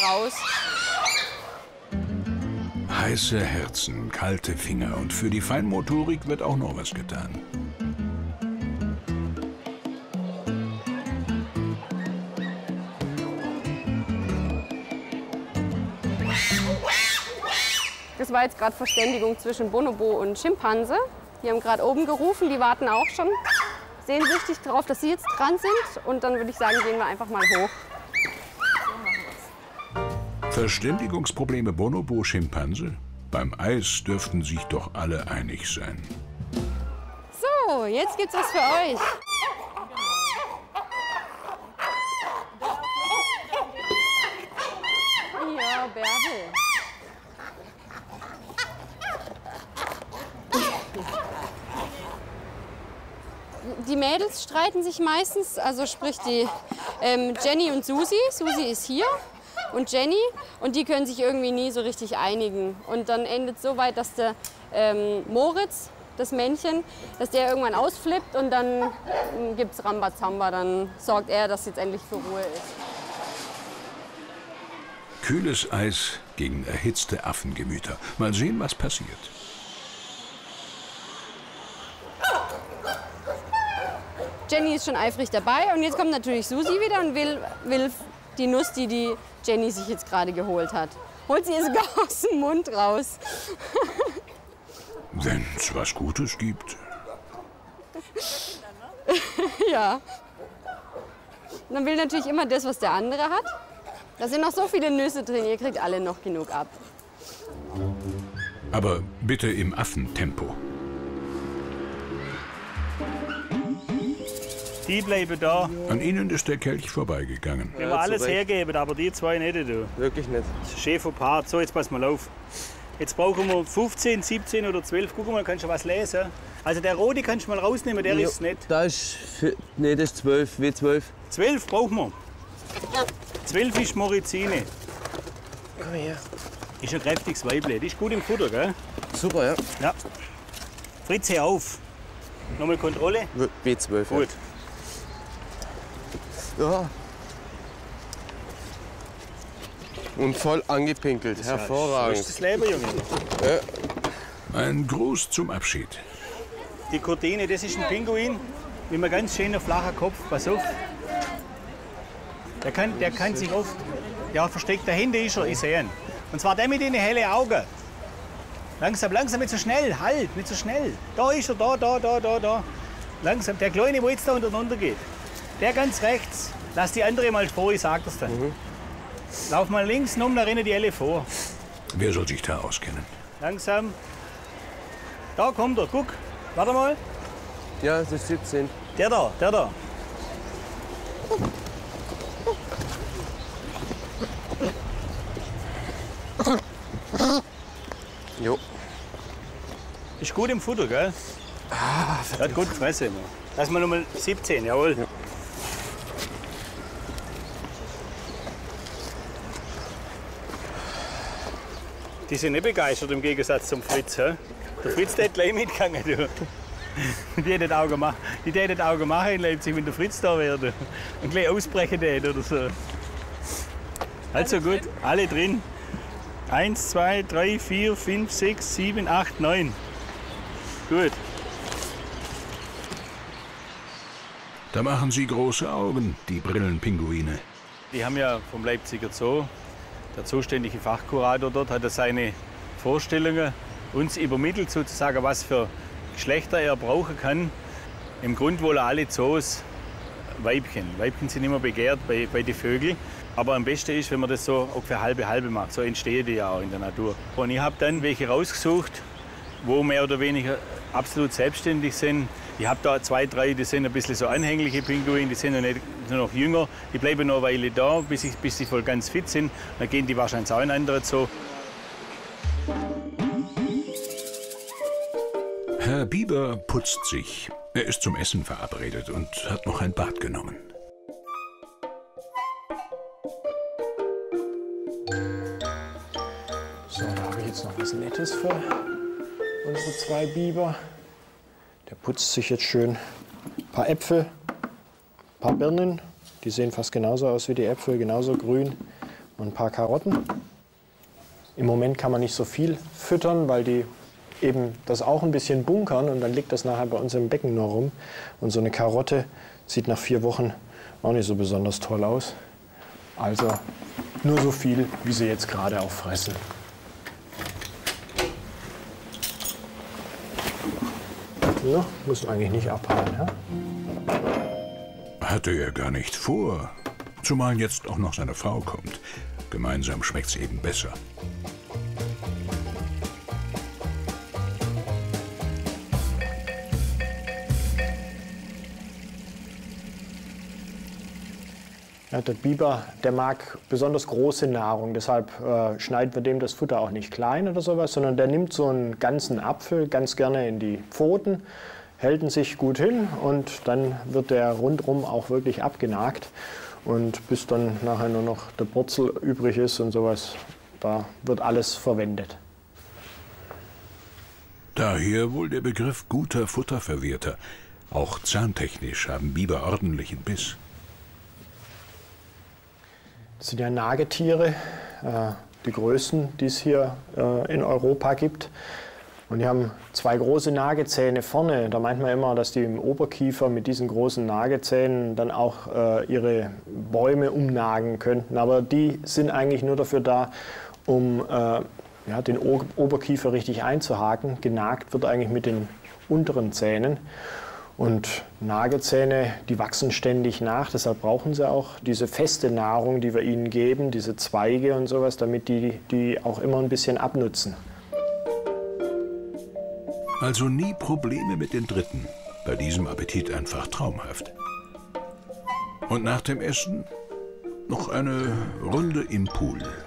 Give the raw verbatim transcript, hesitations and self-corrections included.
raus. Heiße Herzen, kalte Finger und für die Feinmotorik wird auch noch was getan. Das war jetzt gerade Verständigung zwischen Bonobo und Schimpanse. Die haben gerade oben gerufen, die warten auch schon sehnsüchtig darauf, dass sie jetzt dran sind. Und dann würde ich sagen, gehen wir einfach mal hoch. Verständigungsprobleme Bonobo-Schimpanse? Beim Eis dürften sich doch alle einig sein. So, jetzt gibt's was für euch. Ja, Bärbel. Die Mädels streiten sich meistens, also sprich die ähm, Jenny und Susi. Susi ist hier und Jenny und die können sich irgendwie nie so richtig einigen. Und dann endet es so weit, dass der ähm, Moritz, das Männchen, dass der irgendwann ausflippt und dann ähm, gibt es Rambazamba. Dann sorgt er, dass jetzt endlich für Ruhe ist. Kühles Eis gegen erhitzte Affengemüter. Mal sehen, was passiert. Jenny ist schon eifrig dabei und jetzt kommt natürlich Susi wieder und will, will die Nuss, die die Jenny sich jetzt gerade geholt hat. Holt sie ihr sogar aus dem Mund raus. Wenn es was Gutes gibt. Ja. Und dann will natürlich immer das, was der andere hat. Da sind noch so viele Nüsse drin, ihr kriegt alle noch genug ab. Aber bitte im Affentempo. Die bleiben da. An ihnen ist der Kelch vorbeigegangen. Wir ja, alles hergeben, aber die zwei nicht. Du. Wirklich nicht. Das ist Chef und Part. So, jetzt pass mal auf. Jetzt brauchen wir fünfzehn, siebzehn oder zwölf. Guck mal, kannst du was lesen? Also der rote kannst du mal rausnehmen, der ja, ist nicht. Da ist, nee, das ist zwölf, wie zwölf. zwölf brauchen wir. zwölf ist Morizine. Komm her. Ist ein kräftiges Weible. Die ist gut im Futter, gell? Super, ja. Ja. Fritz, hör auf. Nochmal Kontrolle. W zwölf. Gut. Ja. Und voll angepinkelt. Das hervorragend. Das ist das Leben, Junge. Ja. Ein Gruß zum Abschied. Die Cortine, das ist ein Pinguin mit einem ganz schönen flachen Kopf. Pass auf. Der kann, der kann sich oft. Ja, versteckt dahinter ist er, ich sehe ihn. Und zwar der mit den hellen Augen. Langsam, langsam, nicht so schnell. Halt, nicht so schnell. Da ist er, da, da, da, da, da. Langsam. Der Kleine, wo jetzt da untereinander geht. Der ganz rechts. Lass die andere mal vor, ich sag das dann. Mhm. Lauf mal links, nimm da rennen die alle vor. Wer soll sich da auskennen? Langsam. Da kommt er, guck. Warte mal. Ja, das ist siebzehn. Der da, der da. Jo. Ist gut im Futter, gell? Ah, er hat gut gefressen. Lass mal nochmal siebzehn, jawohl. Ja. Die sind nicht begeistert im Gegensatz zum Fritz. He? Der Fritz der hat gleich mitgegangen. Du. Die hätten Augen machen, die hätten Augen machen in Leipzig, wenn der Fritz da wäre. Und gleich ausbrechen hätte oder so. Also gut, alle drin. Eins, zwei, drei, vier, fünf, sechs, sieben, acht, neun. Gut. Da machen sie große Augen, die Brillenpinguine. Die haben ja vom Leipziger Zoo, der zuständige Fachkurator dort hat er seine Vorstellungen uns übermittelt, sozusagen, was für Geschlechter er brauchen kann. Im Grunde wollen alle Zoos Weibchen. Weibchen sind immer begehrt bei, bei den Vögeln. Aber am besten ist, wenn man das so ungefähr halbe halbe macht. So entstehen die ja auch in der Natur. Und ich habe dann welche rausgesucht, wo mehr oder weniger absolut selbstständig sind. Ich habe da zwei, drei, die sind ein bisschen so anhängliche Pinguine, die sind noch, nicht, sind noch jünger. Die bleiben noch eine Weile da, bis, ich, bis sie voll ganz fit sind. Dann gehen die wahrscheinlich auch in andere Zoo. Herr Biber putzt sich. Er ist zum Essen verabredet und hat noch ein Bad genommen. So, da habe ich jetzt noch was Nettes für unsere zwei Biber. Der putzt sich jetzt schön ein paar Äpfel, ein paar Birnen. Die sehen fast genauso aus wie die Äpfel, genauso grün. und ein paar Karotten. Im Moment kann man nicht so viel füttern, weil die eben das auch ein bisschen bunkern und dann liegt das nachher bei uns im Becken nur rum. Und so eine Karotte sieht nach vier Wochen auch nicht so besonders toll aus. Also nur so viel, wie sie jetzt gerade auch fressen. Ja, muss man eigentlich nicht abhauen, ja? Hatte er gar nicht vor. Zumal jetzt auch noch seine Frau kommt. Gemeinsam schmeckt's eben besser. Ja, der Biber, der mag besonders große Nahrung, deshalb äh, schneiden wir dem das Futter auch nicht klein oder sowas, sondern der nimmt so einen ganzen Apfel ganz gerne in die Pfoten, hält ihn sich gut hin und dann wird der rundrum auch wirklich abgenagt. Und bis dann nachher nur noch der Purzel übrig ist und sowas, da wird alles verwendet. Daher wohl der Begriff guter Futterverwerter. Auch zahntechnisch haben Biber ordentlichen Biss. Das sind ja Nagetiere, äh, die größten, die es hier äh, in Europa gibt. Und die haben zwei große Nagezähne vorne. Da meint man immer, dass die im Oberkiefer mit diesen großen Nagezähnen dann auch äh, ihre Bäume umnagen könnten. Aber die sind eigentlich nur dafür da, um äh, ja, den o Oberkiefer richtig einzuhaken. Genagt wird eigentlich mit den unteren Zähnen. Und Nagezähne, die wachsen ständig nach, deshalb brauchen sie auch diese feste Nahrung, die wir ihnen geben, diese Zweige und sowas, damit die die auch immer ein bisschen abnutzen. Also nie Probleme mit den Dritten. Bei diesem Appetit einfach traumhaft. Und nach dem Essen noch eine Runde im Pool.